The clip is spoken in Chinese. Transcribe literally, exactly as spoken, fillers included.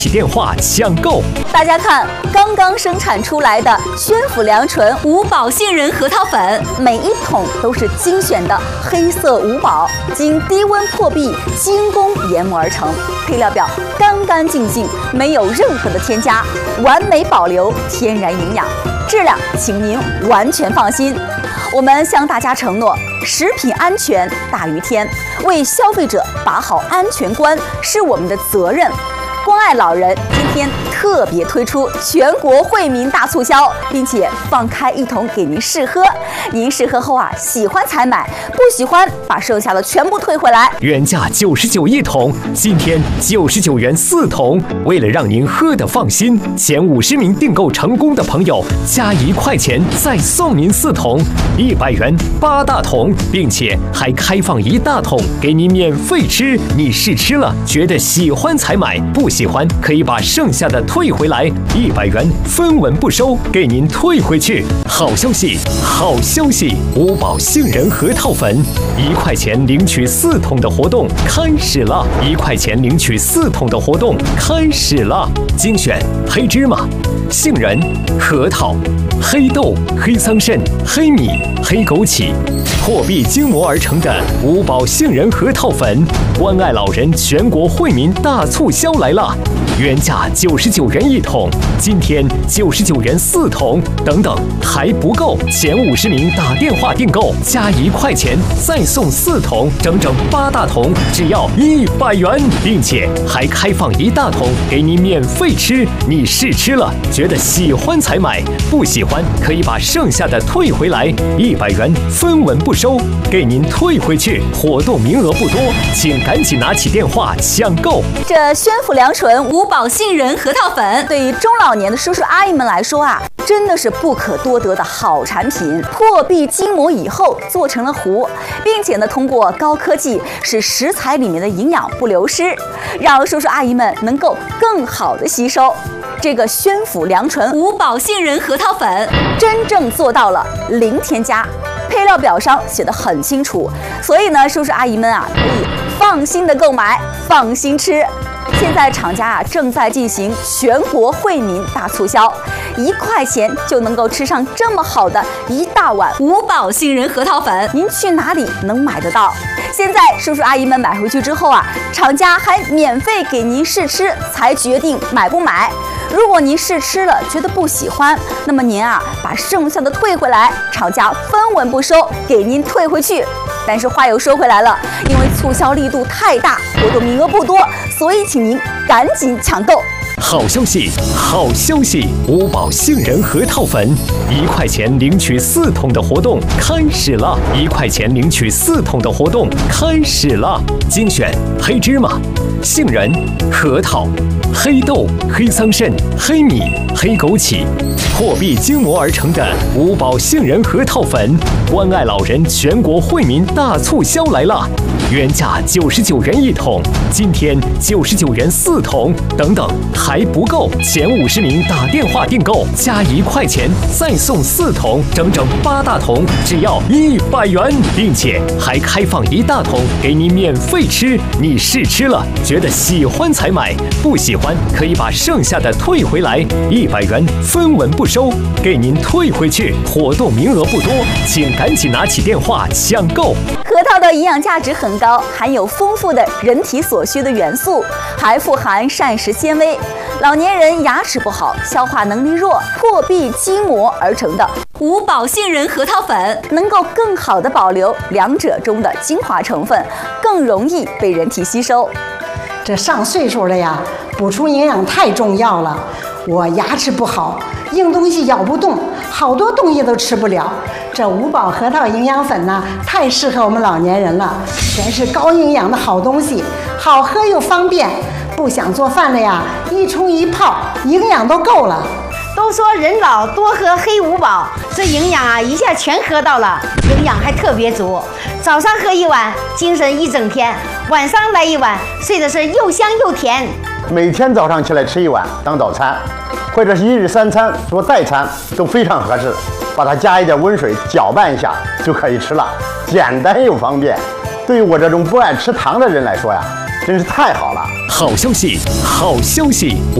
起电话抢购！ 大家看，刚刚生产出来的宣府良醇五宝杏仁核桃粉，每一桶都是精选的黑色五宝，经低温破壁精工研磨而成，配料表干干净净，没有任何的添加，完美保留天然营养，质量请您完全放心。我们向大家承诺，食品安全大于天，为消费者把好安全关是我们的责任。关爱老人今天特别推出全国惠民大促销，并且放开一桶给您试喝，您试喝后啊，喜欢才买，不喜欢把剩下的全部退回来。 原价九十九一桶，今天九十九元四桶。为了让您喝得放心，前五十名订购成功的朋友加一块钱再送您四桶，一百元八大桶，并且还开放一大桶给您免费吃。你试吃了觉得喜欢才买，不喜欢可以把剩下的退回来，一百元分文不收，给您退回去。好消息，好消息！五宝杏仁核桃粉，一块钱领取四桶的活动开始了！一块钱领取四桶的活动开始了！精选黑芝麻、杏仁、核桃、黑豆、黑桑葚、黑米、黑枸杞，破壁精磨而成的五宝杏仁核桃粉，关爱老人全国惠民大促销来了！原价九十九元一桶，今天九十九元四桶，等等还不够，前五十名打电话订购加一块钱再送四桶，整整八大桶，只要一百元，并且还开放一大桶给你免费吃。你试吃了觉得喜欢才买，不喜欢可以把剩下的退回来，一百元分文不收，给您退回去。活动名额不多，请赶紧拿起电话抢购。 这宣府良醇五宝杏仁核桃粉，对于中老年的叔叔阿姨们来说啊，真的是不可多得的好产品。破壁精磨以后做成了糊，并且呢，通过高科技使食材里面的营养不流失，让叔叔阿姨们能够更好的吸收。这个宣府良醇五宝杏仁核桃粉真正做到了零添加，配料表上写得很清楚，所以呢，叔叔阿姨们啊，可以放心的购买，放心吃。现在厂家啊正在进行全国惠民大促销，一块钱就能够吃上这么好的一大碗五宝杏仁核桃粉，您去哪里能买得到？现在叔叔阿姨们买回去之后啊，厂家还免费给您试吃，才决定买不买。如果您试吃了觉得不喜欢，那么您啊把剩下的退回来，厂家分文不收，给您退回去。但是话又说回来了，因为促销力度太大，活动名额不多，所以请您赶紧抢购。 好消息，好消息！五宝杏仁核桃粉，一块钱领取四桶的活动开始了！一块钱领取四桶的活动开始了！精选黑芝麻、杏仁、核桃、黑豆、黑桑葚、黑米、黑枸杞，破壁精磨而成的五宝杏仁核桃粉，关爱老人全国惠民大促销来了！原价九十九元一桶，今天九十九元四桶，等等还不够，前五十名打电话订购加一块钱再送四桶，整整八大桶，只要一百元，并且还开放一大桶给你免费吃。你试吃了觉得喜欢才买，不喜欢可以把剩下的退回来，一百元分文不收，给您退回去。活动名额不多，请赶紧拿起电话抢购。 核桃的营养价值很高，含有丰富的人体所需的元素，还富含膳食纤维。老年人牙齿不好、消化能力弱，破壁精磨而成的五宝杏仁核桃粉，能够更好的保留两者中的精华成分，更容易被人体吸收。 这上岁数了呀，补充营养太重要了。我牙齿不好，硬东西咬不动，好多东西都吃不了。这五宝核桃营养粉呢，太适合我们老年人了，全是高营养的好东西，好喝又方便。不想做饭了呀，一冲一泡，营养都够了。 都说人老多喝黑五宝，这营养啊一下全喝到了，营养还特别足。早上喝一碗，精神一整天；晚上来一碗，睡的是又香又甜。 每天早上起来吃一碗当早餐，或者是一日三餐做代餐都非常合适。把它加一点温水搅拌一下就可以吃了，简单又方便。对于我这种不爱吃糖的人来说呀，真是太好了。 好消息，好消息！